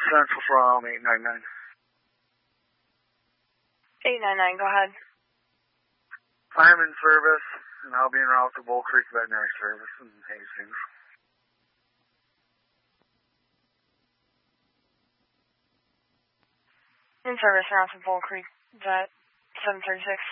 Central from 899. 899, go ahead. I'm in service, and I'll be en route to Bull Creek Veterinary Service in Hastings. In service, en route to Bull Creek Vet 736.